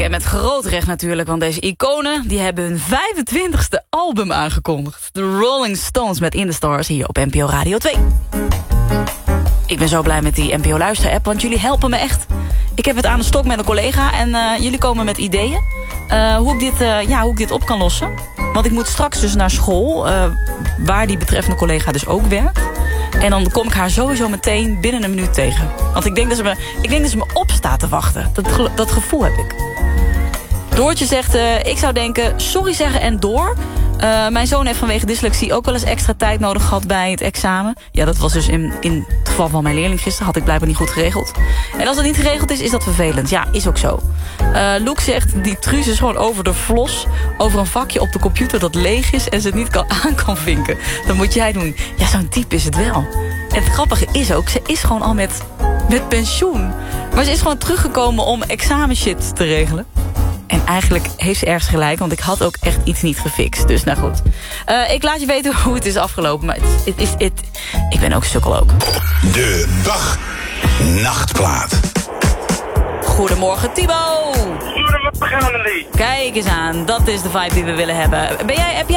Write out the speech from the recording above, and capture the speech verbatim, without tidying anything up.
En met groot recht natuurlijk, want deze iconen die hebben hun vijfentwintigste album aangekondigd. The Rolling Stones met In The Stars hier op N P O Radio twee. Ik ben zo blij met die N P O Luister-app, want jullie helpen me echt. Ik heb het aan de stok met een collega en uh, jullie komen met ideeën. Uh, hoe, ik dit, uh, ja, hoe ik dit op kan lossen. Want ik moet straks dus naar school, uh, waar die betreffende collega dus ook werkt. En dan kom ik haar sowieso meteen binnen een minuut tegen. Want ik denk dat ze me, ik denk dat ze me op staat te wachten. Dat, dat gevoel heb ik. Doortje zegt, uh, ik zou denken, sorry zeggen en door. Uh, mijn zoon heeft vanwege dyslexie ook wel eens extra tijd nodig gehad bij het examen. Ja, dat was dus in, in het geval van mijn leerling gisteren. Had ik blijkbaar niet goed geregeld. En als dat niet geregeld is, is dat vervelend. Ja, is ook zo. Uh, Loek zegt, die truus is gewoon over de flos. Over een vakje op de computer dat leeg is en ze het niet kan, aan kan vinken. Dat moet jij doen. Ja, zo'n type is het wel. En het grappige is ook, ze is gewoon al met, met pensioen. Maar ze is gewoon teruggekomen om examenshit te regelen. En eigenlijk heeft ze ergens gelijk, want ik had ook echt iets niet gefixt. Dus nou goed. Uh, ik laat je weten hoe het is afgelopen. Maar het, het is, het, ik ben ook sukkel ook. De dag-nachtplaat. Goedemorgen, Thibaut. Goedemorgen, Annelies. Kijk eens aan, dat is de vibe die we willen hebben. Ben jij, heb jij